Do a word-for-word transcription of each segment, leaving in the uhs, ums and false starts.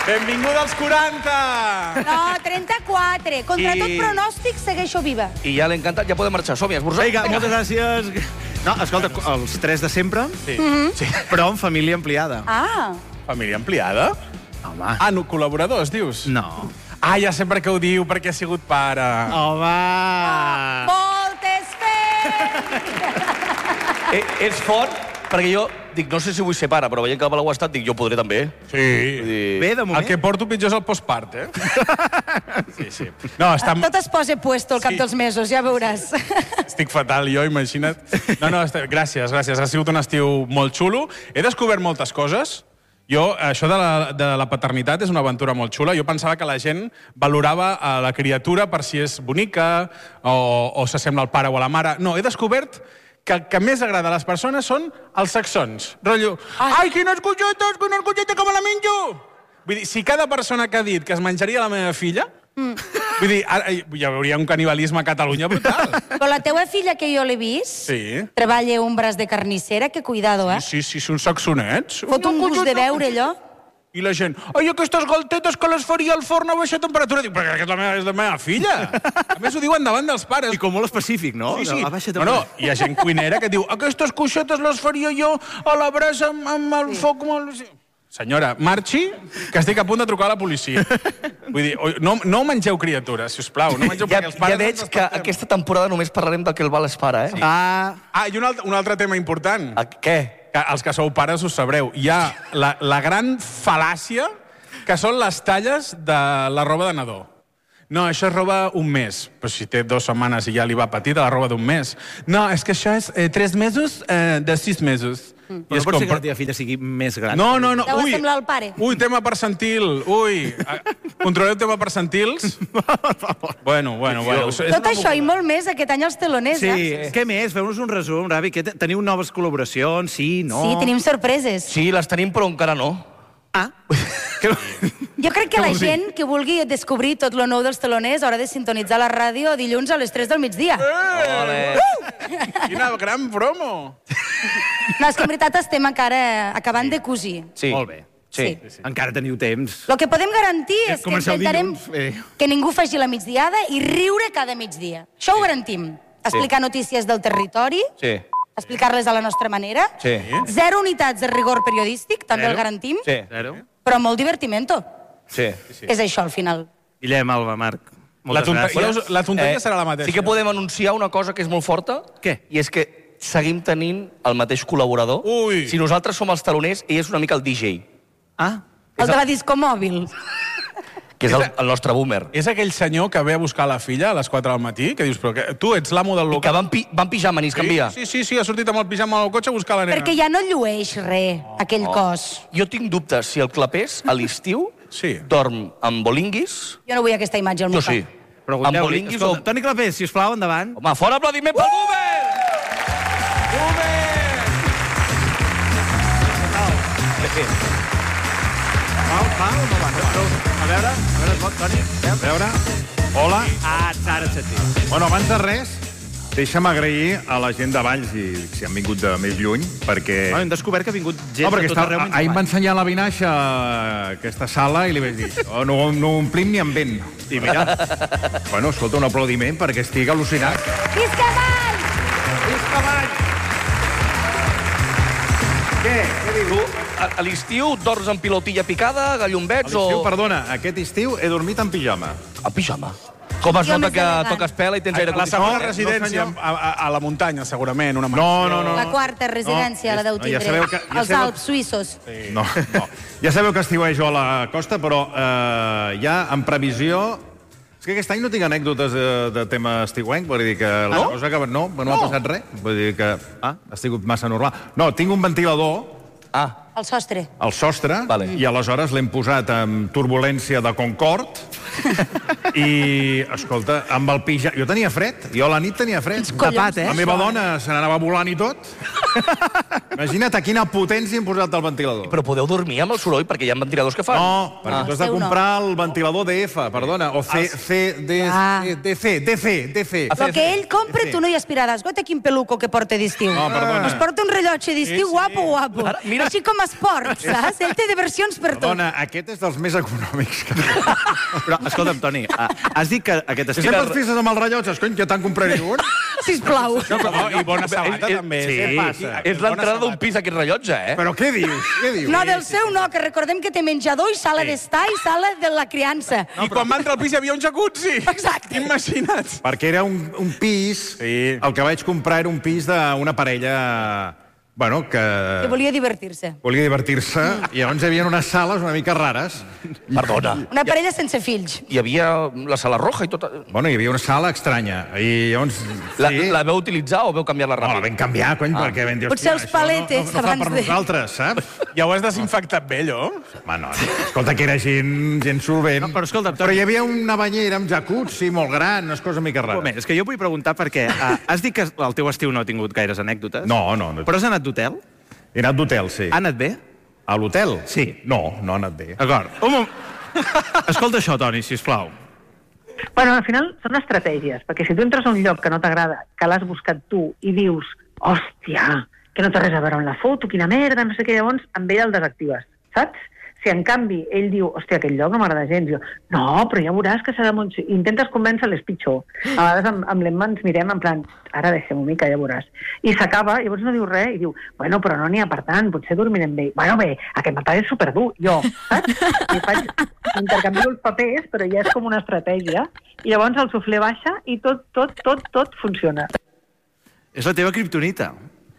Benvinguda als quaranta! No, trenta-quatre. Contra I- tot pronòstic, segueixo viva. I ja l'he encantat, ja podem marxar. Som-hi, esmorzar. Vinga, moltes gràcies. No, escolta, els tres de sempre, Sí. sí. però amb família ampliada. Ah, Família ampliada? Home. Ah, no, col·laboradors, dius? No. Ah, ja sé per què ho diu, perquè ha sigut pare. Home! moltes fes! Eh, és fort, perquè jo dic, no sé si vull ser pare, però veient que el Palau ha estat, dic, jo podré també. Sí. I... Bé, de moment. El que porto pitjor és el postpart, eh? Sí, sí. No, està... Tot es posa puesto al cap Sí. dels mesos, ja veuràs. Estic fatal, jo, imagina't. No, no, està... gràcies, gràcies. Ha sigut un estiu molt xulo. He descobert moltes coses. Jo, això de la, de la paternitat és una aventura molt xula. Jo pensava que la gent valorava a la criatura per si és bonica o, o s'assembla al pare o a la mare. No, he descobert que el que més agrada a les persones són els sacsons. Rotllo, ai, quines coixetes, quines coixetes, que me la menjo! Vull dir, si cada persona que ha dit que es menjaria la meva filla, mm. vull dir, ara, hi hauria un canibalisme a Catalunya brutal. Però la teua filla, que jo l'he vist, Sí. treballa un braç de carnissera, que cuidado, eh? Sí, sí, són sacsonets. Fot un gust de veure, allò. I la gent, ai, aquestes galtetes que les faria al forn a baixa temperatura. Dic, perquè és la meva, és la meva filla. A més, ho diuen davant dels pares. I com molt específic, no? Sí, sí. A baixa No, no, hi ha gent cuinera que diu, aquestes coixetes les faria jo a la brasa amb, amb el sí. foc... Amb el... Senyora, marxi, que estic a punt de trucar a la policia. Vull dir, no, no mengeu criatures, si us plau. No mengeu Ja, perquè els pares... ja veig ens que respectem. aquesta temporada només parlarem del que el val és pare, eh? Sí. Ah, Ah, i un altre, un altre tema important. A, què? Que els que sou pares ho sabreu. Hi ha la, la gran fal·làcia que són les talles de la roba de nadó. No, això és roba un mes. Però si té dues setmanes i ja li va petita, la roba d'un mes. No, és que això és eh, tres mesos eh, de sis mesos. Mm. però no pot ser que la teva filla sigui més gran. No, no, no. Deu Ui, semblar el pare. ui, tema percentil. Ui, ah, controleu el tema percentils? Bueno, bueno, bueno. És Tot una això i molt més aquest any als teloners, Sí, eh? què més? Feu-nos un resum, Ravi. Que te- teniu noves col·laboracions? Sí, no? Sí, tenim sorpreses. Sí, les tenim, però encara no. Ah, que... Jo crec que la gent que vulgui descobrir tot lo nou dels teloners haurà de sintonitzar la ràdio dilluns a les tres del migdia. Ole. Quina gran promo! No, és que en veritat estem encara acabant de cosir. Sí. Molt bé. Sí. Sí. Encara teniu temps. El que podem garantir és que Comenceu intentarem dilluns, eh. que ningú faci la migdiada i riure cada migdia. Això ho garantim. Explicar notícies del territori, Sí. explicar-les a la nostra manera, Sí. zero unitats de rigor periodístic, també el garantim, Sí. Zero. però molt divertimento. Sí. És això, al final. Guillem, Alba, Marc. La, Moltes tonte... gràcies. ja us- la tonteria serà la mateixa. Sí que podem anunciar una cosa que és molt forta. Què? I és que seguim tenint el mateix col·laborador. Ui. Si nosaltres som els taloners, ell és una mica el D J, Ah, El de la disco mòbil. que és el, el nostre boomer. És aquell senyor que ve a buscar la filla a les quatre del matí, que dius, però que, tu ets l'amo del I que local. van, pi van pijama, ni es canvia. Sí, sí, sí, ha sortit amb el pijama al cotxe a buscar la nena. Perquè ja no llueix res, aquell cos. Jo tinc dubtes si el clapés, a l'estiu, Sí. dorm amb bolinguis. Jo no vull aquesta imatge al Jo meu sí. cap. Amb pregunteu-li. bolinguis Escolta, o... Toni Clapés, sisplau, endavant. Home, fora aplaudiment pel boomer! Boomer! Va, va o no va? No, no. A veure, a veure, es pot, Toni? A veure, hola. Ah, ara et sentim. Bueno, abans de res, deixa'm agrair a la gent de Valls, i si han vingut de més lluny, perquè... No, hem descobert que ha vingut gent No, perquè de tot està, arreu. menys ahir em va Valls. ensenyar la Vinaixa aquesta sala i li vaig dir, oh, no, no ho omplim ni amb vent. I mira, bueno, escolta, un aplaudiment perquè estic al·lucinat. Visca Valls! Visca Valls! Què? Què dius? Tu, a, a l'estiu, dorms amb pilotilla picada, gallombets L'estiu, o... perdona, aquest estiu he dormit en pijama. A pijama. Com es Jo nota més que elegant. toques pela i tens aire A la segona condicionat? residència, no, senyor. a, a, a la muntanya, segurament, una No, mansió. no, no. La quarta residència, No, la deu no, ja tindre. sabeu que- ja Els sabeu- Alps suïssos. No, no. Ja sabeu que estiuejo a la costa, però eh, ja en previsió... És que aquest any no tinc anècdotes de, de tema estiuenc, vull dir que la no? cosa que... No, no, ha passat res. Vull dir que ah, ha sigut massa normal. No, tinc un ventilador Ah, Al sostre. al sostre Vale. i aleshores l'hem posat amb turbulència de Concorde i, escolta, amb el pijama... Jo tenia fred, jo a la nit tenia fred. Collons. Tapat, eh? La meva dona se n'anava volant i tot. Imagina't a quina potència hem posat el ventilador. Però podeu dormir amb el soroll, perquè hi ha ventiladors que fan. No, perquè tu has de seu no. comprar el ventilador D F, perdona, o C, C, D, Ah. D, C, D C, D C. El que ell compra, tu no hi aspiraràs. Gota quin peluco que porta d'estiu. No, perdona. Es porta un rellotge d'estiu guapo, guapo. Ara, mira. Així com esport, saps? Ell té diversions per tot. Perdona, aquest és dels més econòmics. Que... Però, escolta'm, Toni, ah, has dit que aquest Si estiu... sempre et fixes amb els rellotges, cony, que te'n compraré un. Sisplau. No, però, I bona sabata, és- també. sí. Què passa? És l'entrada d'un pis, aquest rellotge, eh? Però què dius? Què dius? No, del seu no, que recordem que té menjador i sala d'estar i sala de la criança. I quan va entrar al pis hi havia un jacuzzi. Exacte. Imagina't. Perquè era un, un pis... Sí. El que vaig comprar era un pis d'una parella... Bueno, que... Que volia divertir-se. volia divertir-se, i llavors hi havia unes sales una mica rares. Perdona. Una parella sense fills. Hi havia la sala roja i tot... Bueno, hi havia una sala estranya, i llavors... La, la veu utilitzar o veu canviar-la No, la ràpid? vam canviar, cony, ah. perquè vam dir... Potser hòstia, els això paletes, no, no, no fa abans per de- nosaltres, saps? Ja ho has desinfectat bé, allò? Home, no, escolta, que era gent, gent solvent. No, però escolta, Toni- però hi havia una banyera amb jacuzzi molt gran, unes coses mica Un rares. moment, és que jo vull preguntar perquè uh, has dit que el teu estiu no ha tingut gaires anècdotes. No, no, no. Però has anat d'hotel? He anat d'hotel, sí. Ha anat bé? A l'hotel? Sí. No, no ha anat bé. D'acord. Un moment. Escolta això, Toni, sisplau. Bueno, al final són estratègies, perquè si tu entres a un lloc que no t'agrada, que l'has buscat tu, i dius, hòstia, que no té res a veure amb la foto, quina merda, no sé què, llavors amb ell el desactives, saps? Si en canvi ell diu, hòstia, aquest lloc no m'agrada gens, jo, no, però ja veuràs que serà molt... Intentes convèncer, és pitjor. A vegades amb, amb l'Emma ens mirem en plan, ara deixem-ho mica, ja veuràs. I s'acaba, llavors no diu res, i diu, bueno, però no n'hi ha per tant, potser dormirem bé. Bueno, bé, aquest matà és superdur, jo, saps? I faig, intercanvio els papers, però ja és com una estratègia, i llavors el suflé baixa i tot, tot, tot, tot funciona. És la teva kriptonita.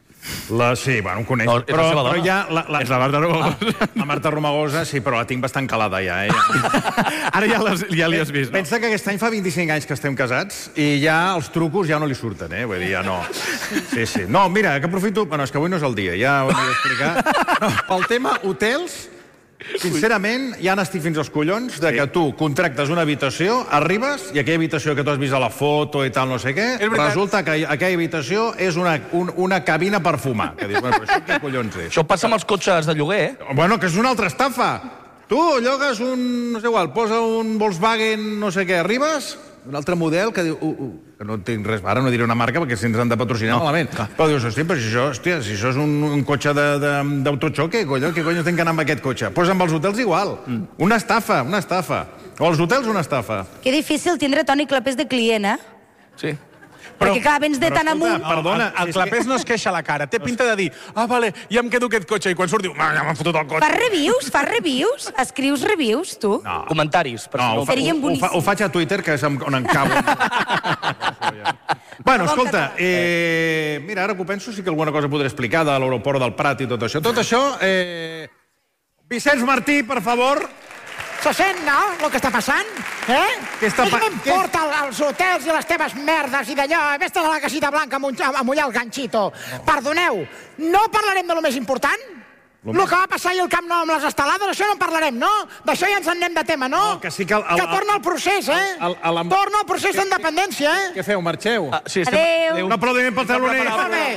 La, sí, bueno, em coneix. No, és la però, seva però dona. ja... La, la, És la Marta Romagosa. La Marta Romagosa, sí, però la tinc bastant calada ja, eh? Ara ja, les, ja li has vist, no? Pensa que aquest any fa vint-i-cinc anys que estem casats i ja els trucos ja no li surten, eh? Vull dir, ja no. Sí, sí. No, mira, que aprofito... Bueno, és que avui no és el dia, ja ho he d'explicar. No, pel tema hotels, sincerament, ja n'estic fins als collons de que tu contractes una habitació, arribes, i aquella habitació que tu has vist a la foto i tal, no sé què, veritat. resulta que aquella habitació és una, un, una cabina per fumar. Que dius, bueno, però això què collons és? Això passa amb els cotxes de lloguer, eh? Bueno, que és una altra estafa. Tu llogues un... no sé igual, posa un Volkswagen no sé què, arribes, un altre model que diu... Uh, uh, que no tinc res, ara no diré una marca perquè si ens han de patrocinar no, malament. Clar. Però dius, hòstia, però si això, hòstia, si això és un, un cotxe d'autoxoque, colló, què collons tinc que anar amb aquest cotxe? Pues amb els hotels igual. Mm. Una estafa, una estafa. O els hotels una estafa. Que difícil tindre Toni Clapés de client, eh? Sí. Però, perquè clar, vens de tan escolta, amunt... perdona, El, el clapés no es queixa a la cara. Té pinta de dir, ah, vale, ja em quedo aquest cotxe. I quan surt diu, ah, ja m'han fotut el cotxe. Fas reviews? Fas reviews? Escrius reviews, tu? No. Comentaris. Per No, si ho, fa, Serien ho, ho, fa, boníssims. ho faig a Twitter, que és on on em cabo. Bueno, escolta, eh, mira, ara que ho penso, sí que alguna cosa podré explicar de l'aeroport del Prat i tot això. Tot això, eh... Vicenç Martí, per favor. Se sent, no?, el que està passant? Eh? Què està Què pa- m'importa el- els hotels i les teves merdes i d'allò? Vés-te'n a la casita blanca a mullar, a mullar el ganxito. Perdoneu, no parlarem de lo més important? El que va passar ahir al Camp Nou amb les estelades, això no en parlarem, no? D'això ja ens en anem de tema, no? No, que sí que el- el- que torna el procés, eh? el- el- el- Torna el procés d'independència, eh? Què feu, marxeu? Ah, sí, estem... Adéu. Un aplaudiment pel taloner. Molt bé.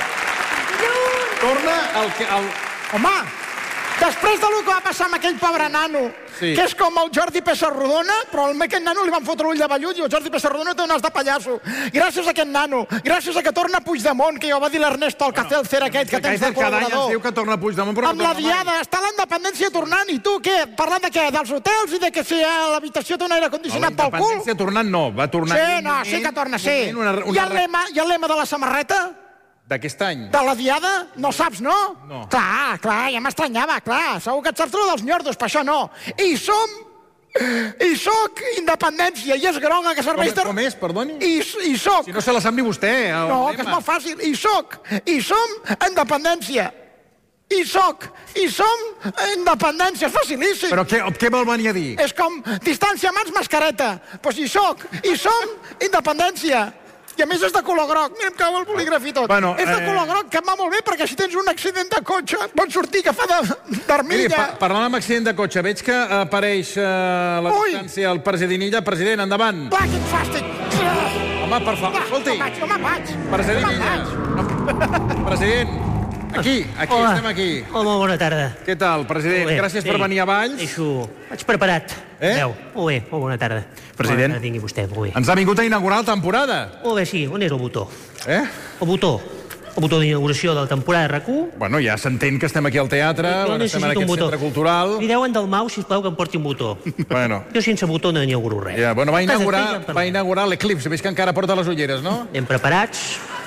Torna el que... El... Home, després del que va passar amb aquell pobre nano, Sí. que és com el Jordi Pessarrodona, però al aquest nano li van fotre l'ull de vellut i el Jordi Pessarrodona té un nas de pallasso. Gràcies a aquest nano, gràcies a que torna Puigdemont, que ja ho va dir l'Ernesto Alcacel Cer aquest, que tens de Cada any ens col·laborador. diu que torna Puigdemont, però Amb no la torna mai. diada, està la independència tornant, i tu què? Parlant de què? Dels hotels i de que si a l'habitació té un aire No, la condicionat pel cul? independència tornant no, va tornar... Sí, no, sí que torna, sí. Una, una, I el lema, i el lema de la samarreta? D'aquest any. De la diada? No saps, no? No. Clar, clar, ja m'estranyava, clar. Segur que et saps lo dels nyordos, per això no. I som... I soc independència, i és groga que serveix... Com- com és, perdoni? I, i soc... Si no se la sap ni vostè. el No, lema. que és molt fàcil. I soc, i som independència. I soc, i som independència. És facilíssim. Però què, què vol venir a dir? És com distància mans, mascareta. Doncs pues hi soc, i som independència. I a més és de color groc. Mira, em cau el bolígraf i tot. Bueno, és de eh, color groc, que em va molt bé, perquè si tens un accident de cotxe, pots sortir que fa de- Miri, d'armilla. pa parlant amb accident de cotxe, veig que apareix eh, a la Ui. distància el president Illa. President, endavant. Clar, quin fàstic. Home, per favor, escolti. Jo vaig, jo me'n vaig. President Jo me'n Illa. President, aquí, aquí, Hola. estem aquí. Hola, molt bona tarda. Què tal, president? Molt bé, Gràcies sí. per venir a Valls. Deixo... Vaig preparat. Eh? Veu, molt bé, molt bona tarda. President. Bona tarda tingui vostè, molt bé. Ens ha vingut a inaugurar la temporada. Molt bé, sí, on és el botó? Eh? El botó. El botó d'inauguració de la temporada de RAC u. Bueno, ja s'entén que estem aquí al teatre, Jo estem en necessito un aquest botó. centre cultural. Li deuen del Mau, sisplau, que em porti un botó. Bueno, Jo sense botó no inauguro res. ja, bueno, va Cas inaugurar, després ja en va parlem. inaugurar l'Eclipse. Veig que encara porta les ulleres, no? Anem preparats.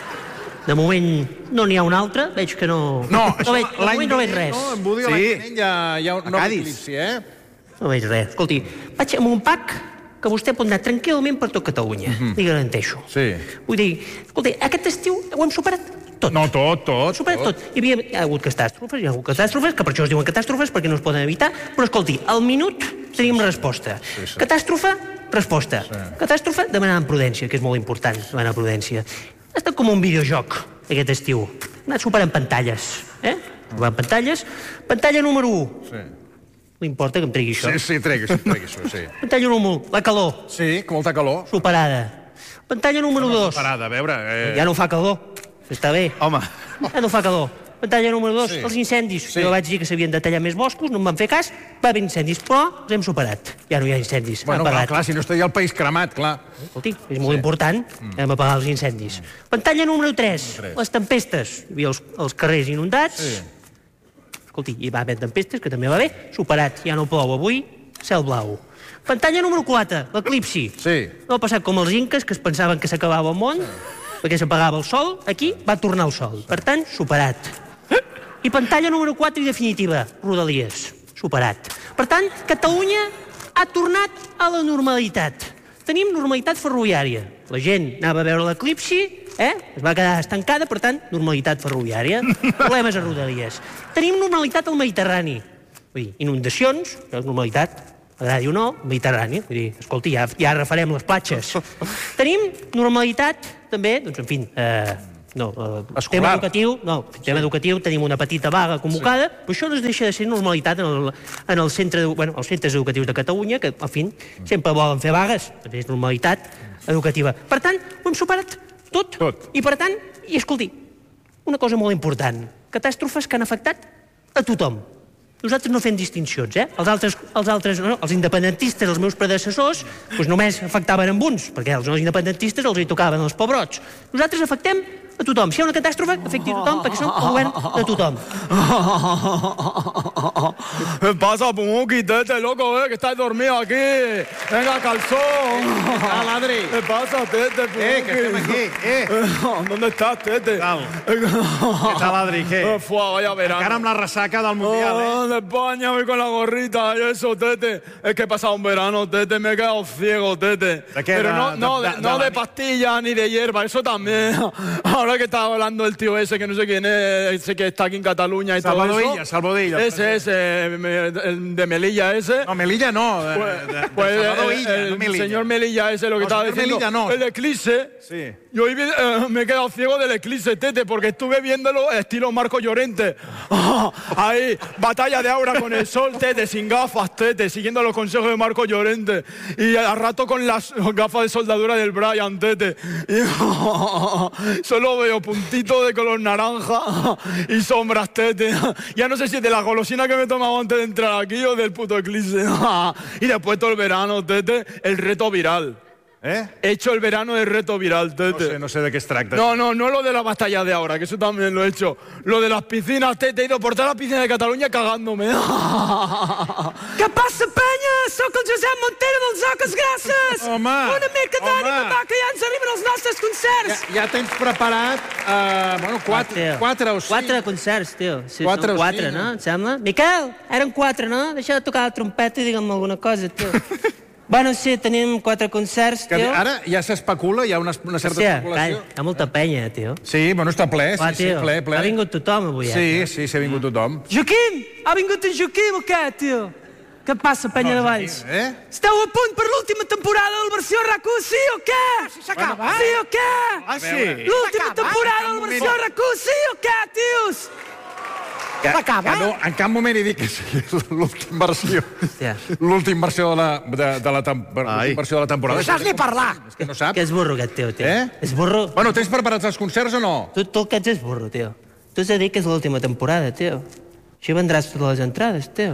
De moment no n'hi ha un altre. Veig que no... No, no veig, de moment no veig res. No, en Budi, Sí. l'any vinent ja hi ha un nou Cadis. eclipsi, eh? No veig res. Escolti, vaig amb un pack que vostè pot anar tranquil·lament per tot Catalunya. Li garanteixo. Sí. Vull dir, escolti, aquest estiu ho hem superat tot. No, tot, tot. Superat tot. Hi havia hi ha hagut catàstrofes, hi ha hagut catàstrofes, que per això es diuen catàstrofes, perquè no es poden evitar, però escolti, al minut tenim resposta. Sí, sí. Catàstrofe, resposta. Sí. Catàstrofe, demanant prudència, que és molt important, demanar prudència. Ha estat com un videojoc, aquest estiu. Ha anat superant pantalles, eh? Superant pantalles. Pantalla número u. Sí, No importa que em tregui això. sí, sí tregui això, tregui això, sí. Pantalla número u, la calor, Sí, com molta calor. superada. Pantalla número dos, Parada, a veure... Eh... ja no fa calor, està bé. Home, Ja no fa calor. Pantalla número dos, Sí. els incendis. Sí. Jo vaig dir que s'havien de tallar més boscos, no em van fer cas, va haver incendis, però els hem superat. Ja no hi ha incendis, Bueno, hem clar, apagat. clar, si no estaria el país cremat, clar. Escolti, és molt important, hem apagat els incendis. Pantalla número tres, les tempestes. Hi havia els, els carrers inundats. Sí. Escolti, hi va haver tempestes, que també va bé. Superat, ja no plou avui, cel blau. Pantalla número quatre, l'eclipsi. Sí. No ha passat com els inques, que es pensaven que s'acabava el món, perquè s'apagava el sol. Aquí va tornar el sol. Per tant, superat. I pantalla número quatre i definitiva, Rodalies. Superat. Per tant, Catalunya ha tornat a la normalitat. Tenim normalitat ferroviària. La gent anava a veure l'eclipsi, eh? Es va quedar estancada, per tant, normalitat ferroviària. Problemes a Rodalies. Tenim normalitat al Mediterrani. Vull dir, inundacions, això és normalitat, agradi o no, Mediterrani. Vull dir, escolti, ja, ja refarem les platges. Tenim normalitat, també, doncs, en fi, eh, no, eh, Escolar. tema educatiu, no, tema educatiu, tenim una petita vaga convocada, però això no es deixa de ser normalitat en, el, en el centre, edu- bueno, els centres educatius de Catalunya, que, en fi, sempre volen fer vagues, també és normalitat educativa. Per tant, ho hem superat tot. Tot. I, per tant, i escolti, una cosa molt important, catàstrofes que han afectat a tothom. Nosaltres no fem distincions, eh? Els altres, els, altres no, els independentistes, els meus predecessors, doncs només afectaven amb uns, perquè els no independentistes els hi tocaven els pobrots. Nosaltres afectem a tothom. Si hi ha una catàstrofe, afecti a tothom, perquè som el govern de tothom. ¿Qué pasa, Pumuki? Tete, loco, eh, que estás dormido aquí. Venga, calzón. Ah, ladri. ¿Qué pasa, Tete, Pumuki? eh, que estem aquí, eh. ¿Dónde estás, Tete? Tal. Què tal, Adri, què? Eh, Fua, vaya verano. Encara amb la ressaca del Mundial, eh? Oh, de España, voy con la gorrita y eso, Tete. Es que he pasado un verano, Tete, me he quedado ciego, Tete. ¿De qué? Pero De- no, de- no, de- de, de no la- de pastillas ni de hierba, eso también. Ahora que estaba hablando el tío ese, que no sé quién es, ese que está aquí en Cataluña y Salvador todo eso. Illa, Salvador Illa. Ese, ese, me- el de Melilla ese. No, Melilla no. de- Pues, de- de pues Salvador el, Illa, el no Melilla. señor Melilla ese, lo que No, estaba señor diciendo. Melilla no. El eclipse. Sí. Yo hoy vi- eh, me he quedado ciego del eclipse, Tete, porque estuve viéndolo estilo Marco Llorente. Ah, ahí, batalla de aura con el sol, Tete, sin gafas, Tete, siguiendo los consejos de Marco Llorente. Y al rato con las gafas de soldadura del Brian, Tete. Y, solo veo puntitos de color naranja y sombras, Tete. Ya no sé si es de la golosina que me he tomado antes de entrar aquí o del puto eclipse. Y después todo el verano, Tete, el reto viral. Eh? He hecho el verano del reto viral, No Tete. sé, no sé de què es tracta. No, no, no lo de la batalla de ahora, que eso también lo he hecho. Lo de las piscinas, Tete, he ido por todas las piscinas de Cataluña cagándome. Què passa, penya? Soc el Josep Montero dels Oques Grasses. Home, Una mica d'ànima, home. va, que ja ens arriben els nostres concerts. Ja, ja tens preparat, uh, bueno, quatre, quatre o cinc. Quatre concerts, tio. Sí, Quatre són o quatre, cinc, no? eh? Et sembla? Miquel, eren quatre, no? Deixa de tocar la trompeta i digue'm alguna cosa, tio. Bueno, sí, tenim quatre concerts, Que tio. ara ja s'especula, hi ha una, una certa Hòstia, especulació. calla, hi ha molta penya, tio. Sí, bueno, està ple, sí, Va, sí, tio, ple, ple. ha vingut tothom avui, eh? Sí, sí, s'ha vingut tothom. Joaquim! Ha vingut en Joaquim o què, tio? Què passa, penya de Valls? Eh? Esteu a punt per l'última temporada del versió RAC u, sí o què? Si s'acaba, Sí eh? o què? Ah, sí? L'última S'acaba, temporada eh? del versió RAC u, sí o què, tios? S'acaba. En cap moment he dit que sigui l'última versió. L'última versió de la temporada. No saps ni parlar. És que no saps. Que és burro, aquest tio, tio. Eh? És burro. Bueno, tens preparats els concerts o no? Tu, tu el que ets és burro, tio. Tu has de dir que és l'última temporada, tio. Així vendràs totes les entrades, tio.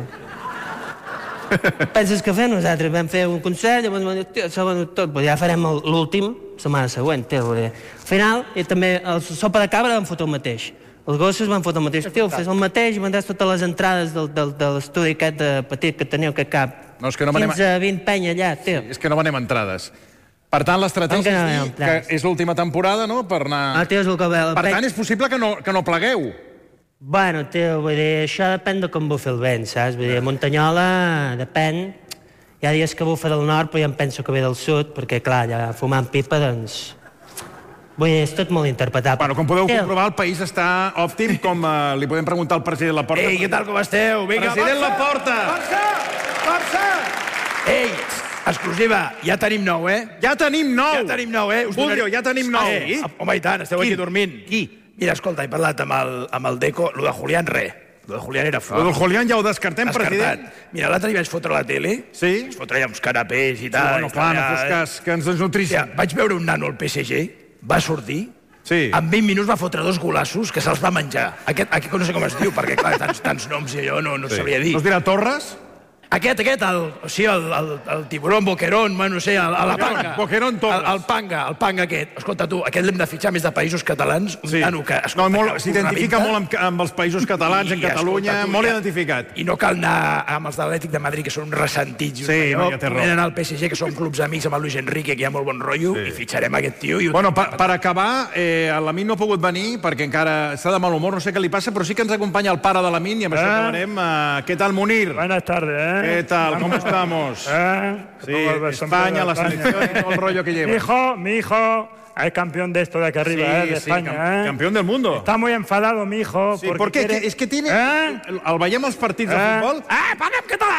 Penses que fem nosaltres? Vam fer un concert, llavors vam dir, tio, s'ha venut tot. Ja farem l'últim setmana següent, tio. Al final, i també el Sopa de Cabra van fotre el mateix. Els gossos van fotre el mateix. Tio, fes el mateix i vendràs totes les entrades de l'estudi aquest de petit que teniu que cap. quinze a vint penya allà, tio. És que no venem entrades. Per tant, l'estratègia és dir que és l'última temporada, no?, per anar... Ah, tio, és el que ve. Per tant, és possible que no plegueu. Bueno, tio, vull dir, això depèn de com bufi el vent, saps? Vull dir, a Muntanyola depèn. Hi ha dies que bufa del nord, però ja em penso que ve del sud, perquè, clar, allà fumant pipa, doncs... Vull dir, és tot molt interpretable. Bueno, com podeu comprovar, el país està òptim, com li podem preguntar al president Laporta. Ei, què tal, com esteu? Vinga, president Laporta! Força! Força! Ei, exclusiva, ja tenim nou, eh? Ja tenim nou! Ja tenim nou, eh? Buldio, ja tenim nou. Eh, home, i tant, esteu aquí dormint. Qui? Mira, escolta, he parlat amb el, amb el Deco, lo de Julián, res. Lo de Julián era fort. Lo del Julián ja ho descartem, president. Mira, l'altre dia vaig fotre a la tele, sí? vaig fotre allà uns canapés i tal. Sí, bueno, clar, no fos cas que ens desnutríssim. Vaig veure un nano al P S G, va sortir, en vint minuts va fotre dos golassos que se'ls va menjar. Aquest, aquest no sé com es diu, perquè clar, tants, tants noms i allò no, no sabria dir. No es dirà Torres? Aquest, aquest, el, o sigui, el, el, el tiburón, boquerón, bueno, no sé, el, el, la panga. Boquerón Torres. El, el panga, el panga aquest. Escolta, tu, aquest l'hem de fitxar més de països catalans. Un sí. nano que... No, s'identifica molt amb, amb els països catalans, en Catalunya, escolta, tu, molt identificat. I no cal anar amb els de l'Atlètic de Madrid, que són uns ressentits. Sí, no, ja té raó. Podem anar al P S G, que són clubs amics amb el Luis Enrique, que hi ha molt bon rotllo, sí. I fitxarem aquest tio. I bueno, per, per acabar, eh, l'Amin no ha pogut venir, perquè encara està de mal humor, no sé què li passa, però sí que ens acompanya el pare de l'Amin, i amb eh? això acabarem. Uh, què tal, Munir? Buenas tardes, ¿eh? ¿Qué tal? ¿Cómo estamos? ¿Eh? Sí, España, la selección y todo el rollo que lleva. Mi hijo, mi hijo es campeón de esto de aquí arriba, sí, ¿eh? De sí, España, cam ¿eh? Campeón del mundo. Está muy enfadado, mi hijo. Sí, ¿por qué? Quiere... Es que tiene... ¿Eh? El veiem els partits de ¿Eh? futbol... Eh, parla en català!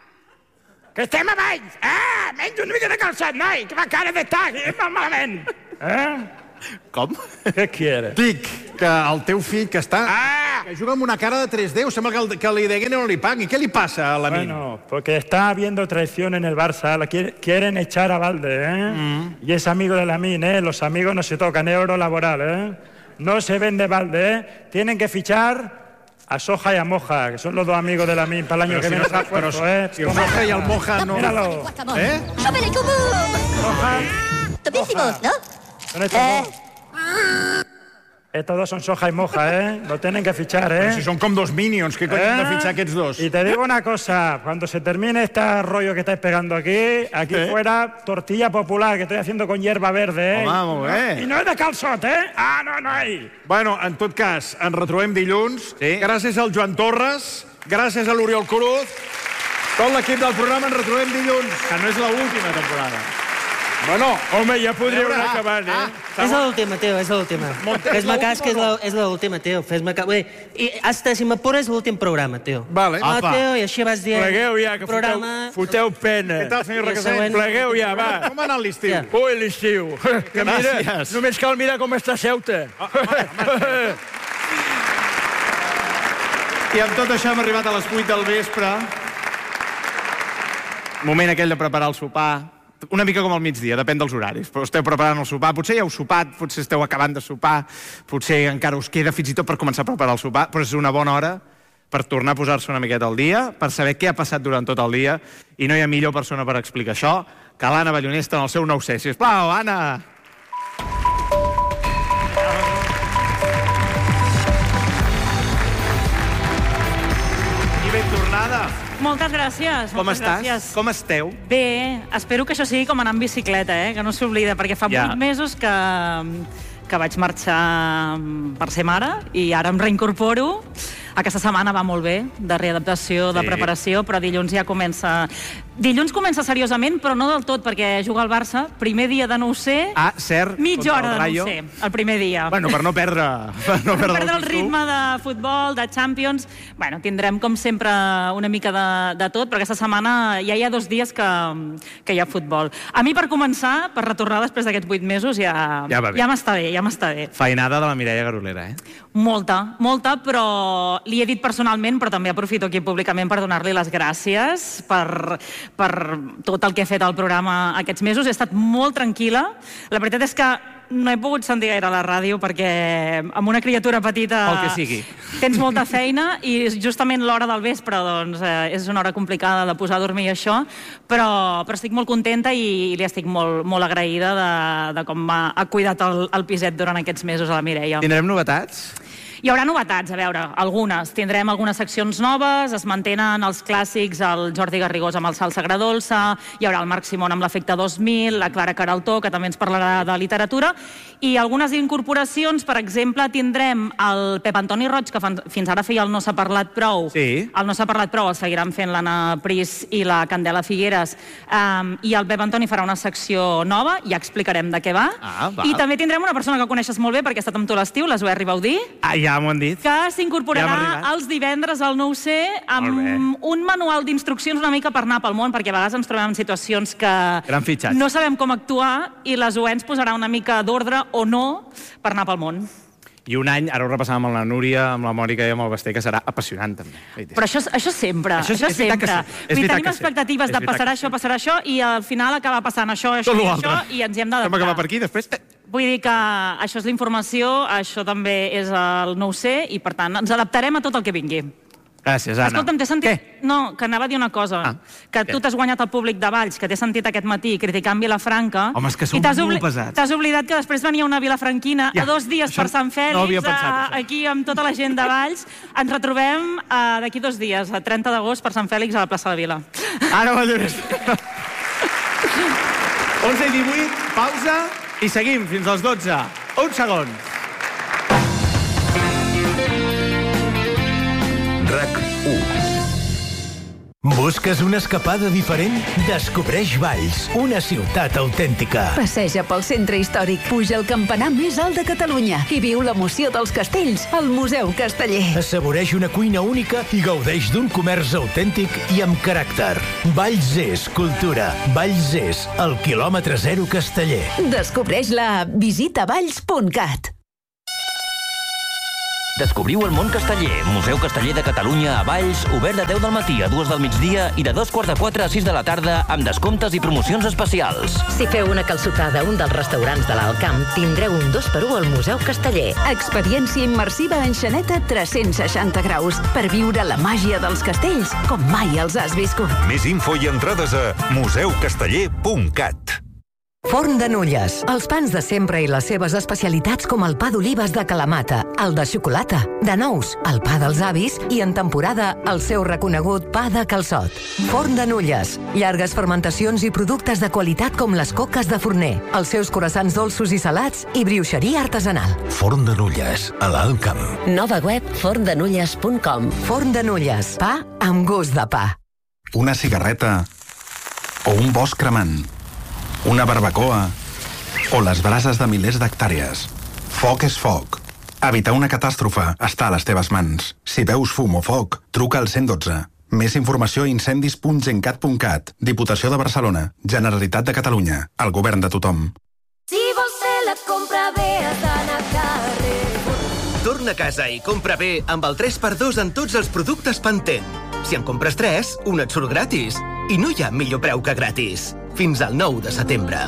Que estem a Valls! Eh, menys una mica de calçat, noi! Que fa cara d'estar aquí malament! Eh? Com? Què quiere? Dic que el teu fill, que està... Ah! Que juga amb una cara de tres déus, sembla que, el, que li deguin o no li pagui. Què li passa a l'Amin? Bueno, porque está habiendo traición en el Barça, la quiere, quieren echar a Valde, ¿eh? Mm. Y es amigo de Lamin, ¿eh? Los amigos no se tocan, euro laboral, ¿eh? No se vende Valde, ¿eh? Tienen que fichar a Soja y a Moja, que son los dos amigos de Lamin para el año pero que si viene. No, pero ¿eh? Si el Moja y el Moja no... Míralo. ¿Eh? Soja. Topísimos, ¿no? Son estos eh. dos. Estos dos son Soja y Moja, ¿eh? Lo tienen que fichar, ¿eh? Pero si son com dos minions, ¿qué coño ¿Eh? han de fichar aquests dos? Y te digo una cosa, cuando se termine este rollo que estáis pegando aquí, aquí ¿Eh? Fuera, tortilla popular que estoy haciendo con hierba verde, ¿eh? Home, molt bé. I no és de calçot, eh? Ah, no, no hi. Bueno, en tot cas, ens retrobem dilluns. Sí. Gràcies al Joan Torres, gràcies a l'Oriol Cruz, tot l'equip del programa ens retrobem dilluns. Que no és l'última temporada. Bueno, home, ja podríeu anar acabant, eh? Ah, és l'última, tio, és l'última. Fes-me cas que és l'última, tio. Fes-me cas. I hasta, si m'apures, és l'últim programa, tio. Vale. No, tio, i així vas dient... Plegueu ja, que programa... foteu, foteu pena. Què tal, senyor Requesens? Plegueu ja, va. Com ha anat l'estiu? Ja. Ui, l'estiu. Que mira, només cal mirar com està Ceuta. Ah, home, home. I amb tot això hem arribat a les vuit del vespre. Moment aquell de preparar el sopar. Una mica com al migdia, depèn dels horaris. Però esteu preparant el sopar, potser ja heu sopat, potser esteu acabant de sopar, potser encara us queda fins i tot per començar a preparar el sopar, però és una bona hora per tornar a posar-se una miqueta al dia, per saber què ha passat durant tot el dia, i no hi ha millor persona per explicar això que l'Anna Ballonesta en el seu nou C. Sisplau, Anna! I ben tornada! Moltes gràcies. Com moltes estàs? Gràcies. Com esteu? Bé, espero que això sigui com anar en bicicleta, eh? Que no s'oblida, perquè fa Ja. vuit mesos que, que vaig marxar per ser mare i ara em reincorporo. Aquesta setmana va molt bé, de readaptació, de Sí. preparació, però dilluns ja comença... Dilluns comença seriosament, però no del tot, perquè juga al Barça, primer dia de no ho sé, Ah, cert. mitja contra hora el de no Rayo. ho sé, el primer dia. Bueno, per no perdre... Per no Per perdre, perdre el títol. ritme de futbol, de Champions. Bueno, tindrem, com sempre, una mica de, de tot, però aquesta setmana ja hi ha dos dies que, que hi ha futbol. A mi, per començar, per retornar després d'aquests vuit mesos, ja, Ja va bé. ja m'està bé, ja m'està bé. Feinada de la Mireia Garolera, eh? Molta, molta, però li he dit personalment, però també aprofito aquí públicament per donar-li les gràcies per, per tot el que ha fet el programa aquests mesos. He estat molt tranquil·la. La veritat és que no he pogut sentir gaire a la ràdio perquè amb una criatura petita el que sigui. Tens molta feina i justament l'hora del vespre doncs, eh, és una hora complicada de posar a dormir això, però, però estic molt contenta i li estic molt, molt agraïda de, de com ha, ha cuidat el, el piset durant aquests mesos a la Mireia. Tindrem novetats? Hi haurà novetats, a veure, algunes. Tindrem algunes seccions noves, es mantenen els clàssics, el Jordi Garrigós amb el Salsa Agradolça, hi haurà el Marc Simón amb l'Efecte dos mil, la Clara Queraltó, que també ens parlarà de literatura, i algunes incorporacions, per exemple, tindrem el Pep Antoni Roig, que fins ara feia el No s'ha parlat prou. Sí. El No s'ha parlat prou el seguiran fent l'Anna Pris i la Candela Figueres, um, i el Pep Antoni farà una secció nova, ja explicarem de què va. Ah, va. I també tindrem una persona que coneixes molt bé, perquè ha estat amb tu a l'estiu, la Zoè Ribaudí. Ah, ja m'ho han dit. Que s'incorporarà ja els divendres al nou C amb un manual d'instruccions una mica per anar pel món, perquè a vegades ens trobem en situacions que no sabem com actuar i la Zoè ens posarà una mica d'ordre o no per anar pel món. I un any, ara ho repassàvem amb la Núria, amb la Mònica i amb el Basté, que serà apassionant, també. Però això, això sempre, això, això sempre. Sí. És Tenim expectatives de passarà això, passarà això, i al final acaba passant això, això i això, i ens hi hem d'adaptar. Hem acabat per aquí, després... Vull dir que això és la informació, això també és el nou C, i per tant ens adaptarem a tot el que vingui. Gràcies, Anna. Escolta'm, t'he sentit... Què? No, que anava a dir una cosa. Ah, que què? tu t'has guanyat el públic de Valls, que t'he sentit aquest matí criticant Vilafranca. Home, és que som i t'has molt obli- pesats. T'has oblidat que després venia una vilafranquina Ja, a dos dies això per Sant Fèlix, no havia pensat, a- això. aquí amb tota la gent de Valls. Ens retrobem uh, d'aquí dos dies, a trenta d'agost, per Sant Fèlix, a la plaça de Vila. Ara va llores. onze i divuit, pausa, i seguim fins als dotze. Un segon. RAC u. Busques una escapada diferent? Descobreix Valls, una ciutat autèntica. Passeja pel centre històric, puja al campanar més alt de Catalunya i viu l'emoció dels castells al Museu Casteller. Assaboreix una cuina única i gaudeix d'un comerç autèntic i amb caràcter. Valls és cultura. Valls és el quilòmetre zero Casteller. Descobreix-la a visita valls punt cat. Descobriu el món casteller. Museu Casteller de Catalunya a Valls, obert de deu del matí a dues del migdia i de dos quarts de quatre a sis de la tarda amb descomptes i promocions especials. Si feu una calçotada a un dels restaurants de l'Alt Camp, tindreu un dos per u al Museu Casteller. Experiència immersiva en Xaneta tres-cents seixanta graus per viure la màgia dels castells com mai els has viscut. Més info i entrades a museu casteller punt cat. Forn de Nulles. Els pans de sempre i les seves especialitats com el pa d'olives de Kalamata, el de xocolata, de nous, el pa dels avis i, en temporada, el seu reconegut pa de calçot. Forn de Nulles. Llargues fermentacions i productes de qualitat com les coques de forner, els seus croissants dolços i salats i brioixeria artesanal. Forn de Nulles, a l'Alt Camp. Nova web forn de nulles punt com. Forn de Nulles. Pa amb gust de pa. Una cigarreta o un bosc cremant. Una barbacoa o les brases de milers d'hectàrees. Foc és foc. Evitar una catàstrofe està a les teves mans. Si veus fum o foc, truca al cent dotze. Més informació a incendis punt gencat punt cat. Diputació de Barcelona. Generalitat de Catalunya. El govern de tothom. Si vols fer la compra bé, has d'anar a carrer. Torna a casa i compra bé amb el tres per dos en tots els productes Pantene. Si en compres tres, un et surt gratis. I no hi ha millor preu que gratis. Fins al nou de setembre.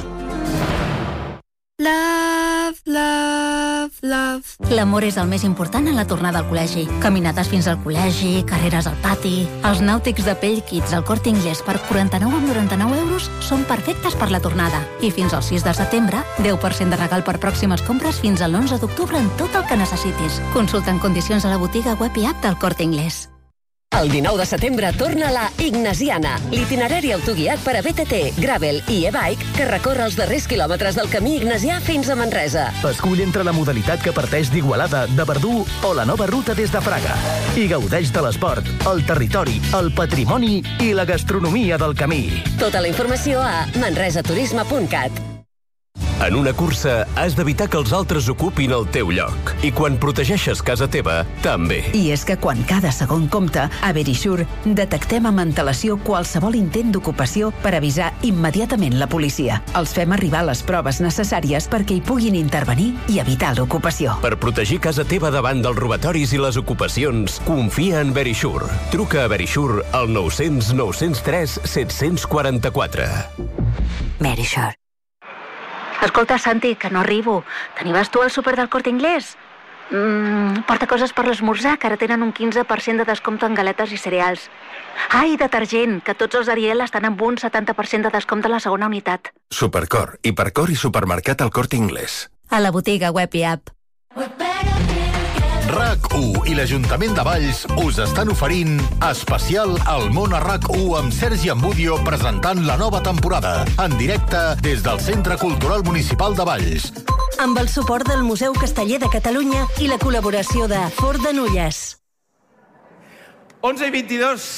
Love, love, love. L'amor és el més important en la tornada al col·legi. Caminades fins al col·legi, carreres al pati... Els nàutics de pell Kids al Corte Inglés per quaranta-nou coma noranta-nou euros són perfectes per la tornada. I fins al sis de setembre, deu per cent de regal per pròximes compres fins a l'onze d'octubre en tot el que necessitis. Consulta en condicions a la botiga web i app del Corte Inglés. El dinou de setembre torna la Ignasiana, l'itinerari autoguiat per a B T T, Gravel i e-bike que recorre els darrers quilòmetres del camí ignasià fins a Manresa. Escull entre la modalitat que parteix d'Igualada, de Verdú o la nova ruta des de Fraga. I gaudeix de l'esport, el territori, el patrimoni i la gastronomia del camí. Tota la informació a manresaturisme punt cat. En una cursa has d'evitar que els altres ocupin el teu lloc. I quan protegeixes casa teva, també. I és que quan cada segon compta, a Verisure detectem amb antelació qualsevol intent d'ocupació per avisar immediatament la policia. Els fem arribar les proves necessàries perquè hi puguin intervenir i evitar l'ocupació. Per protegir casa teva davant dels robatoris i les ocupacions, confia en Verisure. Truca a Verisure al nou cents nou cents tres set cents quaranta-quatre. Verisure. Escolta, Santi, que no arribo. T'anives tu al súper del Corte Inglés? Mm, porta coses per l'esmorzar, que ara tenen un quinze per cent de descompte en galetes i cereals. Ah, i detergent, que tots els Ariel estan amb un setanta per cent de descompte a la segona unitat. Supercor, Hipercor i Supermercat al Corte Inglés. A la botiga web i app. R A C u i l'Ajuntament de Valls us estan oferint especial al món a R A C u amb Sergi Ambudio presentant la nova temporada en directe des del Centre Cultural Municipal de Valls. Amb el suport del Museu Casteller de Catalunya i la col·laboració de Fort de Nulles. onze i vint-i-dos.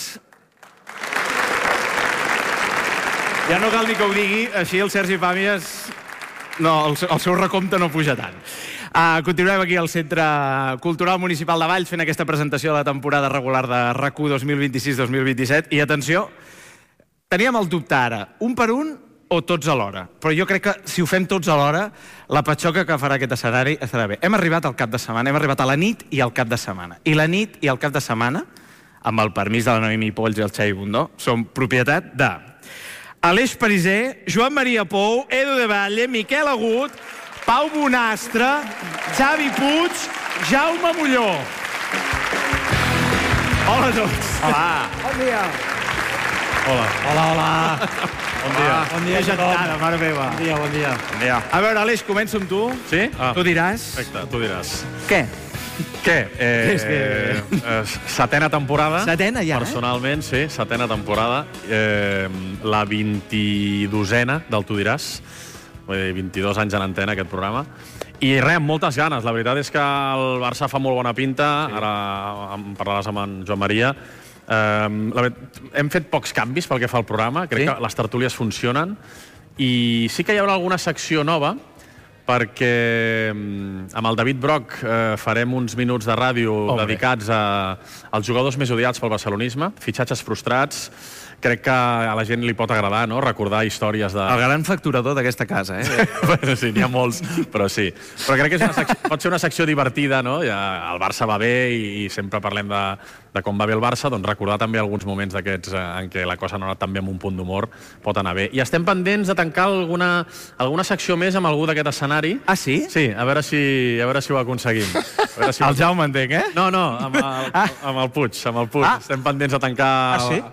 Ja no cal ni que ho digui, així el Sergi Pàmies... No, el seu, el seu recompte no puja tant. Uh, continuem aquí al Centre Cultural Municipal de Valls fent aquesta presentació de la temporada regular de R A C u dos mil vint-i-sis dos mil vint-i-set. I atenció, teníem el dubte ara, un per un o tots alhora. Però jo crec que si ho fem tots alhora, la patxoca que farà aquest escenari estarà bé. Hem arribat al cap de setmana, hem arribat a la nit i al cap de setmana. I la nit i el cap de setmana, amb el permís de la Noemi Polls i el Xavi Bundó, són propietat de Aleix Pariser, Joan Maria Pou, Edu de Valle, Miquel Agut, Pau Bonastre, Xavi Puig, Jaume Molló. Hola a tots. Hola. Bon dia. Hola. Hola, hola. Bon dia. Bon dia, Que gentada, mare meva. Bon dia, bon dia. Bon dia. A veure, Aleix, començo amb tu. Sí? Ah. Tu diràs. Perfecte, tu diràs. Què? Què? Eh, És que- eh, setena temporada. Setena ja, eh? Personalment, sí, setena temporada. Eh, la vint-i-dosena del Tu diràs. Vull dir, vint-i-dos anys en antena, aquest programa. I res, amb moltes ganes. La veritat és que el Barça fa molt bona pinta. Sí. Ara en parlaràs amb en Joan Maria. Eh, la veritat, hem fet pocs canvis pel que fa al programa. Crec sí? que les tertúlies funcionen. I sí que hi haurà alguna secció nova, perquè amb el David Broc eh, farem uns minuts de ràdio oh, dedicats a, als jugadors més odiats pel barcelonisme, fitxatges frustrats. Crec que a la gent li pot agradar, no?, recordar històries de... El gran facturador d'aquesta casa, eh? Bueno, sí, n'hi ha molts, però sí. Però crec que és una secció, pot ser una secció divertida, no? Ja, el Barça va bé i, i sempre parlem de, de com va bé el Barça, doncs recordar també alguns moments d'aquests en què la cosa no ha anat tan bé amb un punt d'humor pot anar bé. I estem pendents de tancar alguna, alguna secció més amb algú d'aquest escenari. Ah, sí? Sí, a veure si, a veure si ho aconseguim. A veure si el Jaume, entenc, eh? No, no, amb el, ah. amb el Puig, amb el Puig. Ah. Estem pendents de tancar... Ah, sí?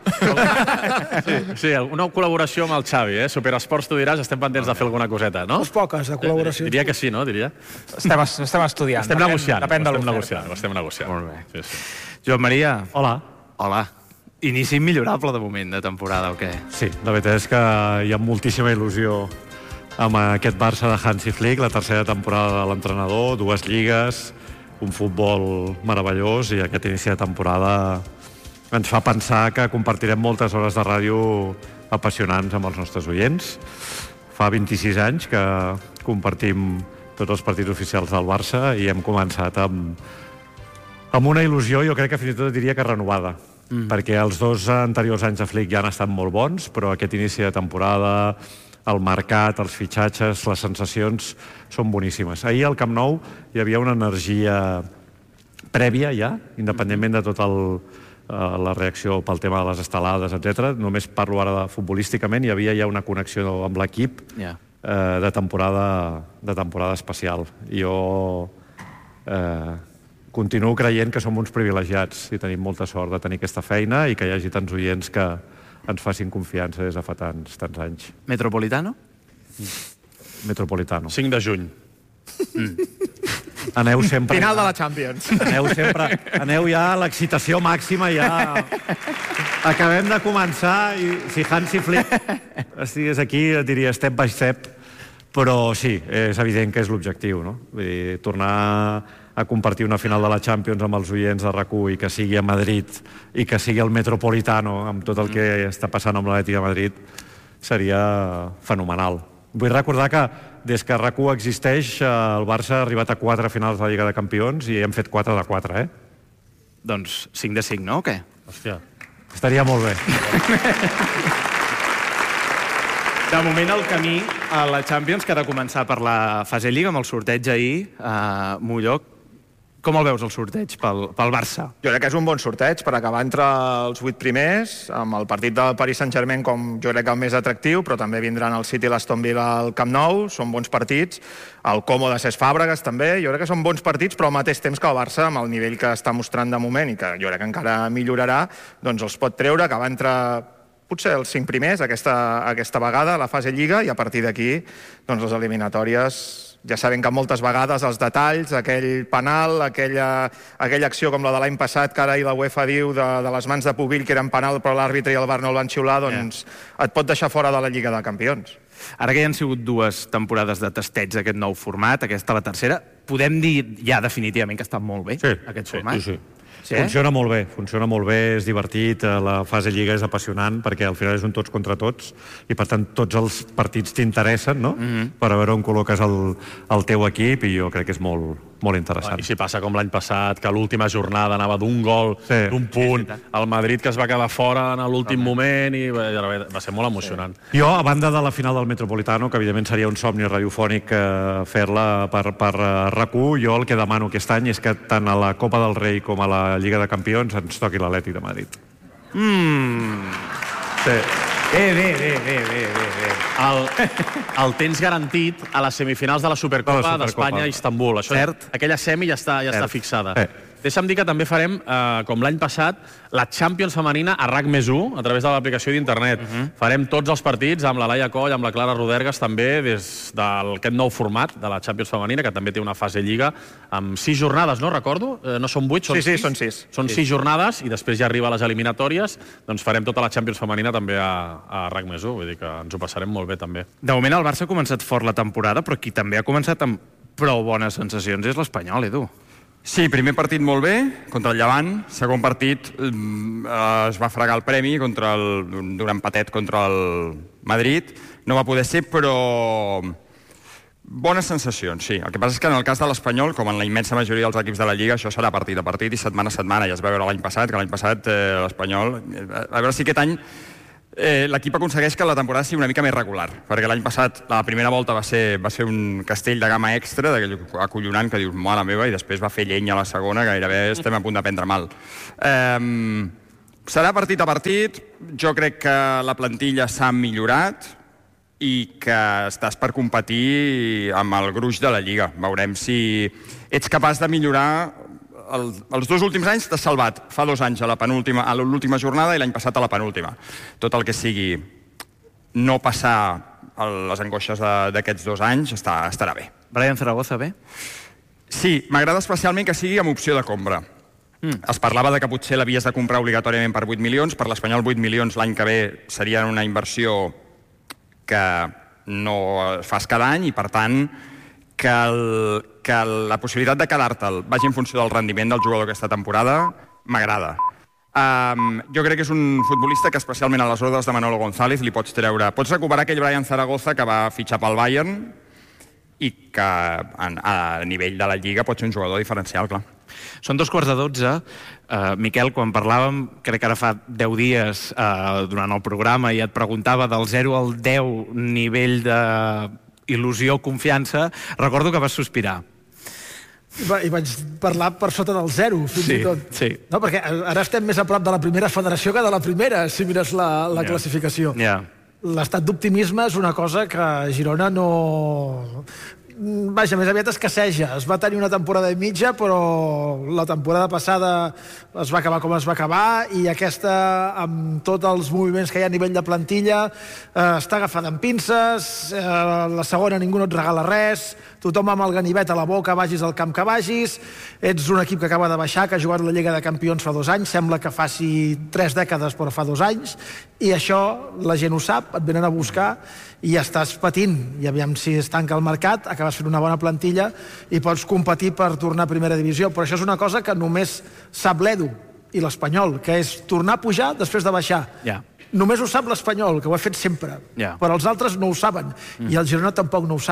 Sí, sí, una col·laboració amb el Xavi, eh? Superesports, tu diràs, estem pendents de fer alguna coseta, no? Uns poques, de col·laboració. Diria que sí, no? Diria. Estem, estem estudiant. Estem negociant. Depèn de estem negociant, estem negociant. Molt bé. Sí, sí. Joan Maria. Hola. Hola. Inici immillorable de moment de temporada, o què? Sí, la veritat és que hi ha moltíssima il·lusió amb aquest Barça de Hansi Flick, la tercera temporada de l'entrenador, dues lligues, un futbol meravellós, i aquest inici de temporada ens fa pensar que compartirem moltes hores de ràdio apassionants amb els nostres oients. Fa vint-i-sis anys que compartim tots els partits oficials del Barça i hem començat amb, amb una il·lusió, jo crec que fins i tot diria que renovada. Mm. Perquè els dos anteriors anys de Flick ja han estat molt bons, però aquest inici de temporada, el mercat, els fitxatges, les sensacions són boníssimes. Ahir al Camp Nou hi havia una energia prèvia ja, independentment de tot el, la reacció pel tema de les estelades, etcètera. Només parlo ara de futbolísticament, hi havia ja una connexió amb l'equip yeah. eh, de, temporada, de temporada especial. Jo eh, continuo creient que som uns privilegiats i tenim molta sort de tenir aquesta feina i que hi hagi tants oients que ens facin confiança des de fa tants, tants anys. Metropolitano? Metropolitano. cinc de juny. Mm. Aneu sempre... Final de la Champions. Aneu sempre... Aneu ja a l'excitació màxima, ja... Acabem de començar i si Hansi Flick estigués aquí et diria step by step, però sí, és evident que és l'objectiu, no? Vull dir, tornar a compartir una final de la Champions amb els oients de R A C u i que sigui a Madrid i que sigui el Metropolitano amb tot el que està passant amb l'Atlètic de Madrid seria fenomenal. Vull recordar que des que RAC u existeix, el Barça ha arribat a quatre finals de la Lliga de Campions i hem fet quatre de quatre, eh? Doncs cinc de cinc, no, o què? Hòstia, estaria molt bé. De moment, el camí a la Champions, que ha de començar per la fase Lliga, amb el sorteig ahir, a Molló. Com el veus, el sorteig, pel, pel Barça? Jo crec que és un bon sorteig per acabar entre els vuit primers, amb el partit del Paris Saint-Germain com jo crec que el més atractiu, però també vindran el City i l'Aston Villa al Camp Nou, són bons partits. El Como de Cesc Fàbregas també, jo crec que són bons partits, però al mateix temps que el Barça, amb el nivell que està mostrant de moment i que jo crec que encara millorarà, doncs els pot treure, acabar entre potser els cinc primers aquesta, aquesta vegada a la fase Lliga, i a partir d'aquí doncs les eliminatòries ja sabem que moltes vegades els detalls, aquell penal, aquella, aquella acció com la de l'any passat, que ara i la UEFA diu de, de les mans de Pubill que eren penal però l'àrbitre i el V A R no el van xiular, doncs yeah. et pot deixar fora de la Lliga de Campions. Ara que hi han sigut dues temporades de testeig d'aquest nou format, aquesta la tercera, podem dir ja definitivament que està molt bé, sí, aquest sí, format? Sí, sí. Sí, eh? Funciona molt bé, funciona molt bé, és divertit, la fase Lliga és apassionant perquè al final és un tots contra tots i per tant tots els partits t'interessen, no? Mm-hmm. Per a veure on col·loques el, el teu equip, i jo crec que és molt, molt interessant. I si passa com l'any passat, que l'última jornada anava d'un gol, sí. d'un punt, sí, sí, el Madrid que es va quedar fora en l'últim moment i va, va ser molt emocionant. Sí. Jo, a banda de la final del Metropolitano, que evidentment seria un somni radiofònic eh, fer-la per, per RAC u, jo el que demano aquest any és que tant a la Copa del Rei com a la Lliga de Campions ens toqui l'Atlètic de Madrid. Mmm... Sí. Bé, bé, bé, bé, bé, bé. El, el tens garantit a les semifinals de la Supercopa, Supercopa. d'Espanya a Istanbul. Això, Cert. Aquella semi ja està, ja Cert. està fixada. Eh. Deixa'm dir que també farem, eh, com l'any passat, la Champions femenina a RAC més u, a través de l'aplicació d'internet. Uh-huh. Farem tots els partits amb la Laia Coll, amb la Clara Rodergas, també, des d'aquest nou format de la Champions femenina, que també té una fase Lliga, amb sis jornades, no? Recordo? Eh, no són vuit, són sí, sí, sis. són sis. Són sí. sis jornades, i després ja arriba a les eliminatòries, doncs farem tota la Champions femenina també a, a RAC més u, vull dir que ens ho passarem molt bé, també. De moment el Barça ha començat fort la temporada, però qui també ha començat amb prou bones sensacions és l'Espanyol, Edu. Sí, primer partit molt bé, contra el Llevant. Segon partit eh, es va fregar el premi contra el, d'un empatet contra el Madrid. No va poder ser, però bones sensacions, sí. El que passa és que en el cas de l'Espanyol, com en la immensa majoria dels equips de la Lliga, això serà partit a partit i setmana a setmana. Ja es va veure l'any passat, que l'any passat eh, l'Espanyol... A veure si aquest any eh, l'equip aconsegueix que la temporada sigui una mica més regular, perquè l'any passat la primera volta va ser, va ser un castell de gamma extra, d'aquell acollonant que dius, mare meva, i després va fer llenya a la segona, gairebé estem a punt de prendre mal. Eh, serà partit a partit, jo crec que la plantilla s'ha millorat i que estàs per competir amb el gruix de la Lliga. Veurem si ets capaç de millorar. El, els dos últims anys t'has salvat, fa dos anys a la penúltima, a l'última jornada i l'any passat a la penúltima. Tot el que sigui no passar les angoixes d'aquests dos anys està, estarà bé. Brian Zaragoza, bé? Sí, m'agrada especialment que sigui amb opció de compra. Mm. Es parlava de que potser l'havies de comprar obligatòriament per vuit milions, per l'Espanyol vuit milions l'any que ve serien una inversió que no fas cada any i, per tant, que, el, que la possibilitat de quedar-te'l vagi en funció del rendiment del jugador aquesta temporada m'agrada. Um, jo crec que és un futbolista que especialment a les ordres de Manolo González li pots treure... Pots recuperar aquell Brian Zaragoza que va fitxar pel Bayern i que a, a nivell de la Lliga pot ser un jugador diferencial, clar. Són dos quarts de dotze. Uh, Miquel, quan parlàvem, crec que ara fa deu dies uh, durant el programa, i et preguntava del zero al deu nivell de il·lusió, confiança, recordo que vas sospirar. I, va, I vaig parlar per sota del zero, fins sí, i tot. Sí. No, perquè ara estem més a prop de la primera federació que de la primera, si mires la, la yeah. classificació. Yeah. L'estat d'optimisme és una cosa que a Girona no... Vaja, més aviat escasseja. Es va tenir una temporada i mitja, però la temporada passada es va acabar com es va acabar, i aquesta, amb tots els moviments que hi ha a nivell de plantilla, eh, està agafada amb pinces, eh, la segona ningú no et regala res, tothom amb el ganivet a la boca, vagis al camp que vagis, ets un equip que acaba de baixar, que ha jugat la Lliga de Campions fa dos anys, sembla que faci tres dècades, però fa dos anys, i això la gent ho sap, et venen a buscar, i ja estàs patint, i aviam si es tanca el mercat, acabes fent una bona plantilla i pots competir per tornar a primera divisió. Però això és una cosa que només sap l'Edu i l'Espanyol, que és tornar a pujar després de baixar. Yeah. Només ho sap l'Espanyol, que ho ha fet sempre, yeah. però els altres no ho saben, mm. i el Girona tampoc no ho sap.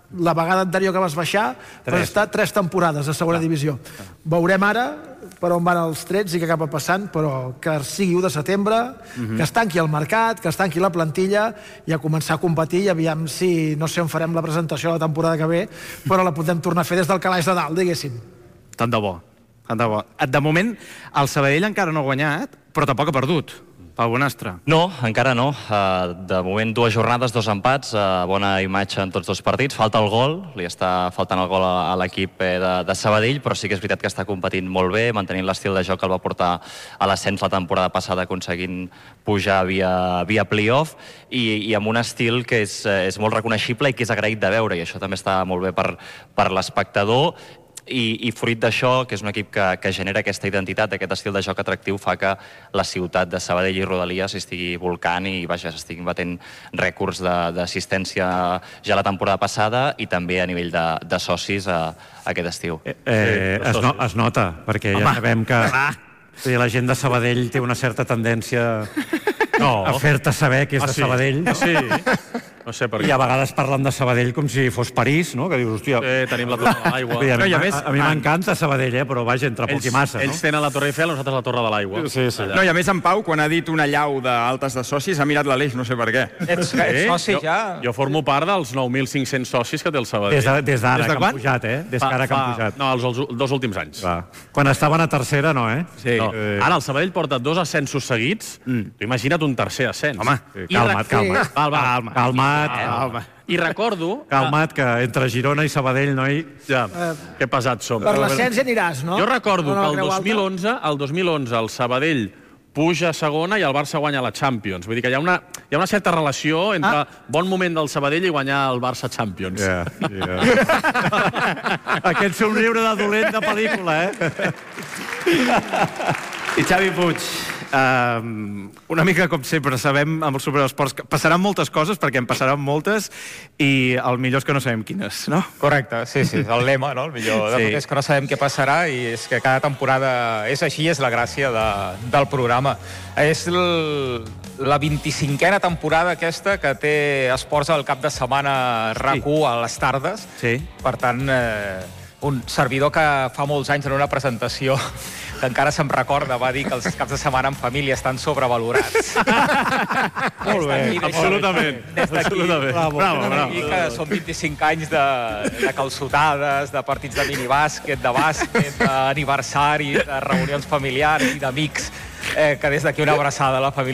la vegada anterior que vas baixar, vas estar tres temporades a segona divisió. Veurem ara per on van els trets i què acaba passant, però que sigui u de setembre, que es tanqui el mercat, que es tanqui la plantilla i a començar a competir i aviam si, no sé on farem la presentació la temporada que ve, però la podem tornar a fer des del calaix de dalt, diguéssim. Tant de bo, tant de bo. De moment, el Sabadell encara no ha guanyat, però tampoc ha perdut. Pau Bonastre. No, encara no. De moment, dues jornades, dos empats, bona imatge en tots dos partits. Falta el gol, li està faltant el gol a l'equip de Sabadell, però sí que és veritat que està competint molt bé, mantenint l'estil de joc que el va portar a l'ascens la temporada passada, aconseguint pujar via playoff, i amb un estil que és molt reconeixible i que és agraït de veure, i això també està molt bé per l'espectador. I fruit d'això, que és un equip que genera aquesta identitat, aquest estil de joc atractiu, fa que la ciutat de Sabadell i Rodalies estigui volcant i estiguin batent rècords d'assistència ja la temporada passada i també a nivell de socis aquest estiu. Es nota, perquè ja sabem que la gent de Sabadell té una certa tendència a fer-te saber que és de Sabadell. Sí, no sé per què. I a vegades parlen de Sabadell com si fos París, no? Que dius, hòstia... Sí, tenim la Torre de l'Aigua. A mi m'encanta Sabadell, però vaja, entre poc i massa. Ells tenen la Torre Eiffel, nosaltres la Torre de l'Aigua. Sí, sí. No, i a més en Pau, quan ha dit una llau d'altes de socis, ha mirat l'Aleix, no sé per què. Ets soci ja? Jo formo part dels nou mil cinc-cents socis que té el Sabadell. Des d'ara que han pujat, eh? Des d'ara que han pujat. No, els dos últims anys. Quan estaven a tercera, no, eh? Ara el Sabadell porta dos ascensos seguits. Tu imagina't un tercer ascens. Home, calma't, calma't. Calma't. I recordo... Calma't, que entre Girona i Sabadell, noi... Ja, que pesats som. Per l'ascens ja aniràs, no? Jo recordo que el dos mil onze, el dos mil onze, el Sabadell puja a segona i el Barça guanya la Champions. Vull dir que hi ha una, hi ha una certa relació entre bon moment del Sabadell i guanyar el Barça Champions. Aquest somriure de dolent de pel·lícula, eh? I Xavi Puig, uh, una mica com sempre sabem amb els superesports que passaran moltes coses, perquè en passaran moltes, i el millor és que no sabem quines, no? Correcte, sí, sí, el lema, no? El millor de tot és que no sabem què passarà i és que cada temporada és així, és la gràcia de, del programa. És el, la vint-i-cinquena temporada aquesta que té esports al cap de setmana RAC u a les tardes. Sí. Per tant, eh, un servidor que fa molts anys en una presentació que encara se'm recorda, va dir que els caps de setmana en família estan sobrevalorats. Molt bé, absolutament. Des d'aquí, bravo, bravo. que són vint-i-cinc anys de, de calçotades, de partits de minibàsquet, de bàsquet, d'aniversari, de reunions familiars i d'amics, eh, que des d'aquí una abraçada a la família